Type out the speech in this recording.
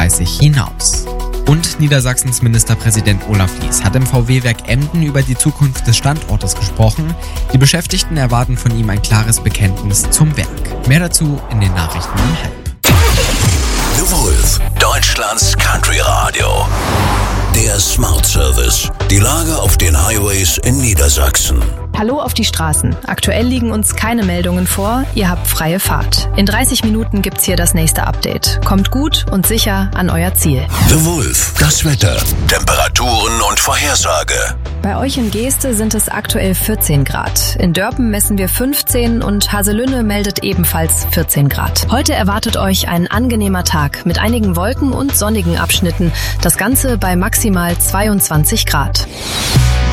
2030 hinaus. Und Niedersachsens Ministerpräsident Olaf Lies hat im VW-Werk Emden über die Zukunft des Standortes gesprochen. Die Beschäftigten erwarten von ihm ein klares Bekenntnis zum Werk. Mehr dazu in den Nachrichten um 12:30. The Wolf, Deutschlands Country Radio. Der Smart Service. Die Lage auf den Highways in Niedersachsen. Hallo auf die Straßen. Aktuell liegen uns keine Meldungen vor. Ihr habt freie Fahrt. In 30 Minuten gibt's hier das nächste Update. Kommt gut und sicher an euer Ziel. The Wolf, das Wetter, Temperaturen und Vorhersage. Bei euch in Geeste sind es aktuell 14 Grad. In Dörpen messen wir 15 und Haselünne meldet ebenfalls 14 Grad. Heute erwartet euch ein angenehmer Tag mit einigen Wolken und sonnigen Abschnitten. Das Ganze bei maximal 22 Grad.